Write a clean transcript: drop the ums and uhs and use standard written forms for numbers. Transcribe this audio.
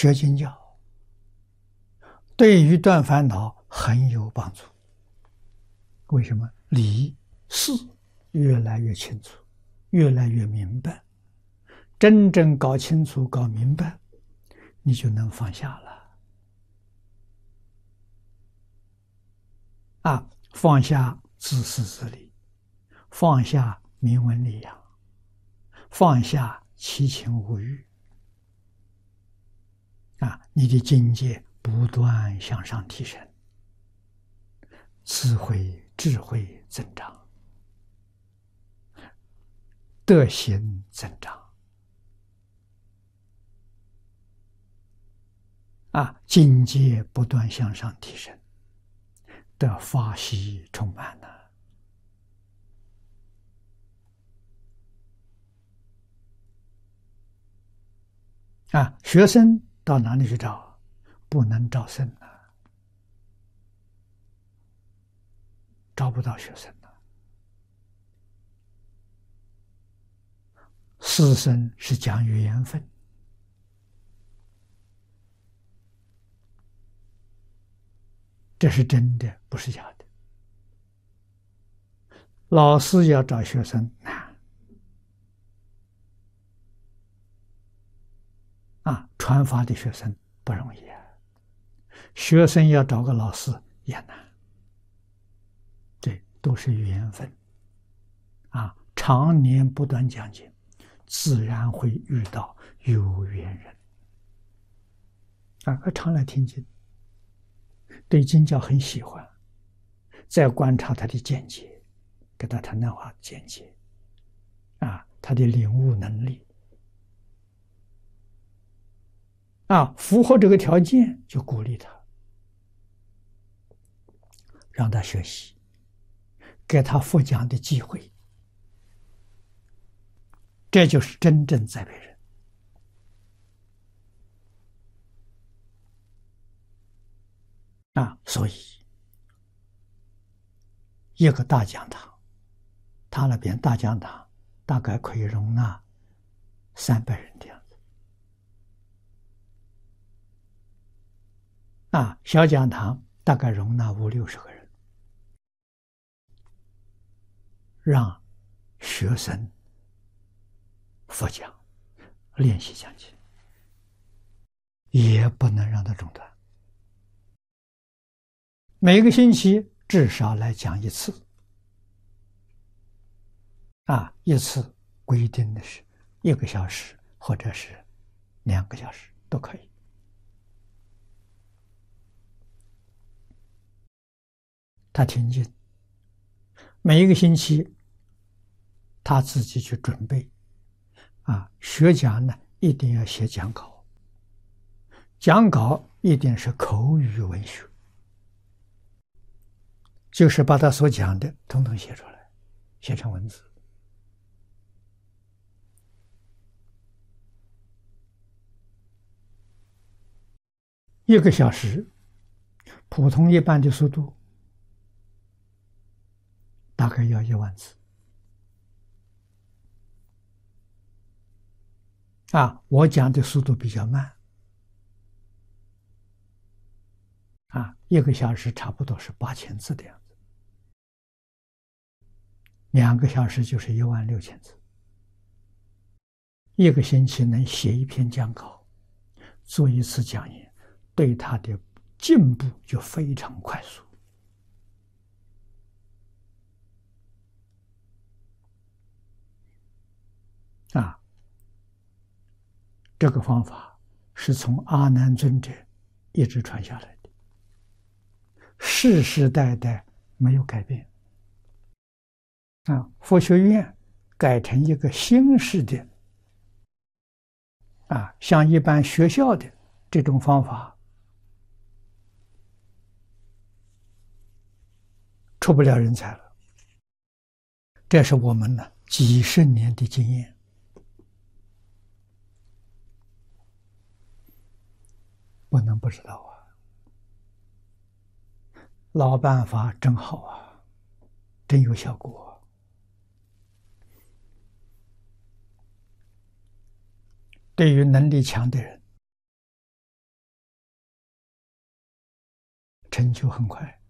学经教，对于断烦恼很有帮助。为什么？理事越来越清楚，越来越明白。真正搞清楚、搞明白，你就能放下了。放下自私自利，放下名闻利养，放下七情五欲。你的境界不断向上提升，智慧增长，德行增长。境界不断向上提升，的法喜充满了。学生到哪里去找？不能找生了，找不到学生了。师生是讲缘分，这是真的，不是假的。老师要找学生难，传法的学生不容易学生要找个老师也难，这都是缘分常年不断讲经，自然会遇到有缘人常来听经，对经教很喜欢，再观察他的见解，给他谈谈话见解他的领悟能力符合这个条件就鼓励他，让他学习，给他复讲的机会，这就是真正栽培人所以一个大讲堂，他那边大讲堂大概可以容纳300人这样子小讲堂大概容纳50-60个人，让学生复讲练习讲经，也不能让它中断。每个星期至少来讲1次1次规定的是1个小时或者是2个小时都可以。他听经，每一个星期他自己去准备学讲呢一定要写讲稿，讲稿一定是口语文学，就是把他所讲的统统写出来，写成文字。1个小时，普通一般的速度大概要1万字我讲的速度比较慢1个小时差不多是8000字的样子，2个小时就是16000字。1个星期能写1篇讲稿，做1次讲演，对他的进步就非常快速这个方法是从阿难尊者一直传下来的，世世代代没有改变佛学院改成一个新式的像一般学校的这种方法，出不了人才了。这是我们呢几十年的经验，不能不知道老办法真好真有效果。对于能力强的人， 成就很快。